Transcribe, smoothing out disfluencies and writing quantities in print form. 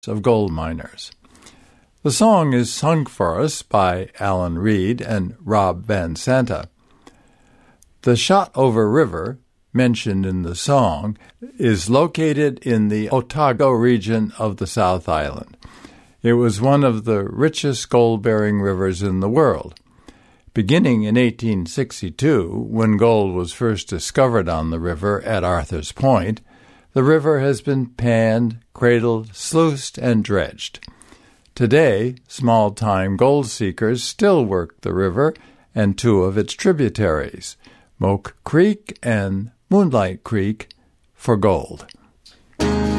of gold miners. The song is sung for us by Alan Reed and Rob Van Santa. The Shotover River, mentioned in the song, is located in the Otago region of the South Island. It was one of the richest gold-bearing rivers in the world. Beginning in 1862, when gold was first discovered on the river at Arthur's Point, the river has been panned, cradled, sluiced, and dredged. Today, small-time gold seekers still work the river and two of its tributaries, Moke Creek and Moonlight Creek, for gold.